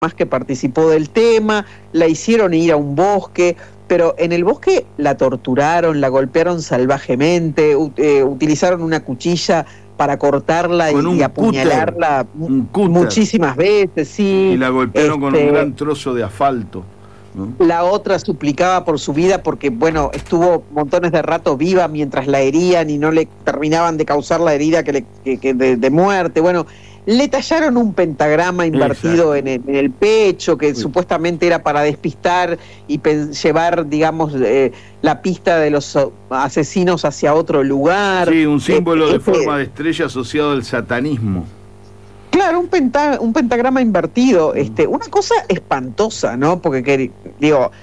más que participó del tema, la hicieron ir a un bosque, pero en el bosque la torturaron, la golpearon salvajemente, utilizaron una cuchilla para cortarla y apuñalarla muchísimas veces, sí. Y la golpearon con un gran trozo de asfalto, ¿no? La otra suplicaba por su vida porque, bueno, estuvo montones de rato viva mientras la herían y no le terminaban de causar la herida de muerte. Bueno, le tallaron un pentagrama invertido en el pecho que supuestamente era para despistar y llevar, digamos, la pista de los asesinos hacia otro lugar. Sí, un símbolo de forma de estrella asociado al satanismo. Claro, un pentagrama invertido, una cosa espantosa, ¿no? Porque, digo,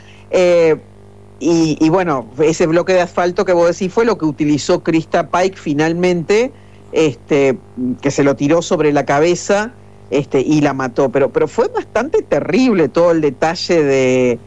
y bueno, ese bloque de asfalto que vos decís fue lo que utilizó Krista Pike finalmente, que se lo tiró sobre la cabeza, y la mató, pero fue bastante terrible todo el detalle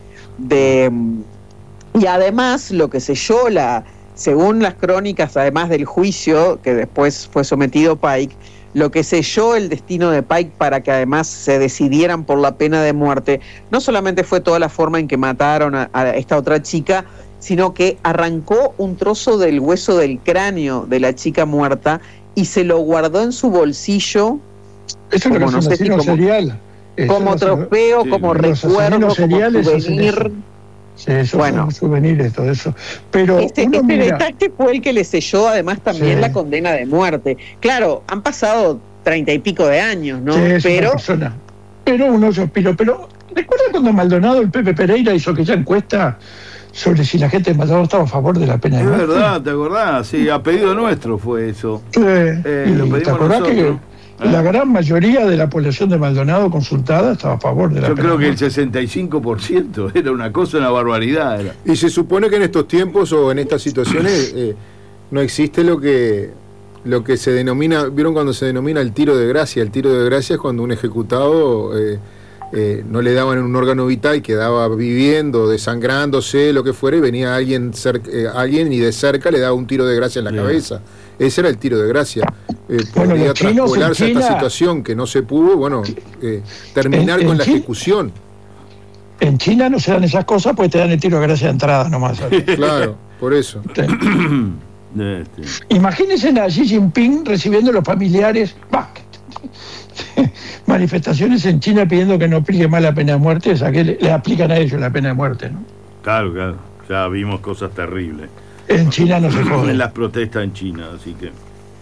y además lo que selló según las crónicas, además del juicio que después fue sometido Pike, lo que selló el destino de Pike para que además se decidieran por la pena de muerte, no solamente fue toda la forma en que mataron a esta otra chica, sino que arrancó un trozo del hueso del cráneo de la chica muerta y se lo guardó en su bolsillo. Eso es como, no sé si serial. Como trofeo, como recuerdo, como souvenir. Sí, eso bueno, son souvenirs, todo eso. Pero este detalle fue el que le selló además también la condena de muerte. Claro, han pasado 30 y pico de años, ¿no? Sí, pero uno suspiró. Pero ¿recuerda cuando Maldonado, el Pepe Pereira, hizo aquella encuesta sobre si la gente de Maldonado estaba a favor de la pena de muerte? Es verdad, ¿te acordás? Sí, a pedido nuestro fue eso. Sí, lo pedimos ¿te acordás nosotros? La gran mayoría de la población de Maldonado consultada estaba a favor de la pena de muerte. Yo creo que el 65% era una barbaridad. Era. Y se supone que en estos tiempos o en estas situaciones no existe lo que se denomina, ¿vieron cuando se denomina el tiro de gracia? El tiro de gracia es cuando un ejecutado no le daban un órgano vital y quedaba viviendo, desangrándose, lo que fuera, y venía alguien y de cerca le daba un tiro de gracia en la cabeza. Ese era el tiro de gracia. Podría traspolarse a esta situación que no se pudo, terminar con la ejecución. En China no se dan esas cosas, pues te dan el tiro de gracia de entrada nomás. Claro, por eso. Imagínense a Xi Jinping recibiendo los familiares manifestaciones en China pidiendo que no aplique más la pena de muerte, o sea, que le aplican a ellos la pena de muerte, ¿no? Claro, ya vimos cosas terribles. En China no se jode. En las protestas en China, así que...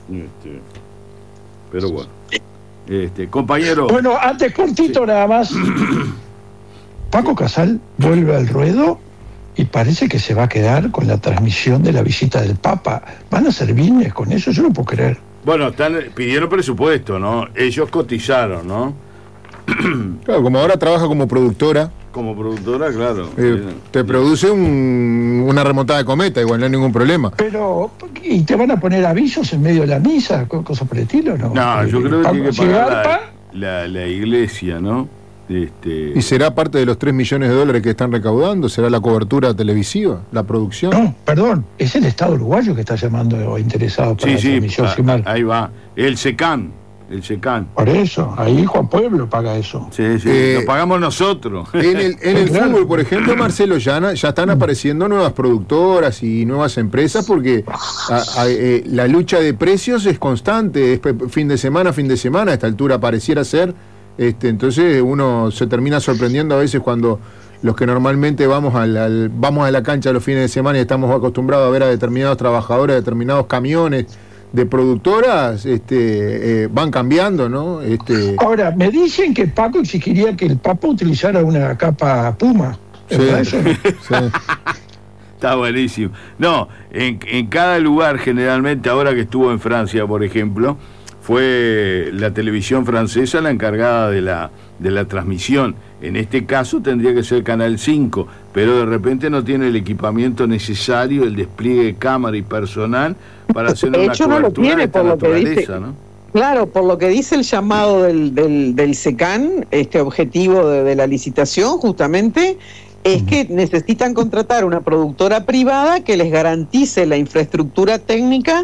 pero bueno. Compañero... Bueno, antes cortito nada más. Paco Casal vuelve al ruedo y parece que se va a quedar con la transmisión de la visita del Papa. ¿Van a ser business con eso? Yo no puedo creer. Bueno, pidieron presupuesto, ¿no? Ellos cotizaron, ¿no? Claro, como ahora trabaja como productora. Como productora, claro. Te produce una remontada de cometa, igual no hay ningún problema. Pero, ¿y te van a poner avisos en medio de la misa? ¿Cosas por el estilo? No, yo creo que tiene que pagar la iglesia, ¿no? ¿Y será parte de los $3 millones que están recaudando? ¿Será la cobertura televisiva, la producción? No, perdón, es el Estado uruguayo que está llamando o interesado para la transmisión. Ahí va, el SECAN. Por eso, ahí Juan Pueblo paga eso. Sí, lo pagamos nosotros. En el fútbol, por ejemplo, Marcelo, ya están apareciendo nuevas productoras y nuevas empresas porque la lucha de precios es constante, es fin de semana, a esta altura pareciera ser. Entonces uno se termina sorprendiendo a veces cuando los que normalmente vamos a la cancha los fines de semana y estamos acostumbrados a ver a determinados trabajadores, a determinados camiones de productoras, van cambiando, ¿no? Ahora, me dicen que Paco exigiría que el Papa utilizara una capa Puma. ¿Es eso? Sí. Está buenísimo. No, en cada lugar generalmente, ahora que estuvo en Francia, por ejemplo, fue la televisión francesa la encargada de la transmisión. En este caso tendría que ser Canal 5, pero de repente no tiene el equipamiento necesario, el despliegue de cámara y personal para hacer una cobertura no lo tiene, de esta naturaleza, ¿no? Claro, por lo que dice el llamado del SECAN, este objetivo de la licitación justamente es que necesitan contratar una productora privada que les garantice la infraestructura técnica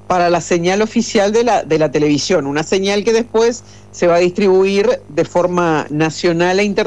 para la señal oficial de la televisión, una señal que después se va a distribuir de forma nacional e internacional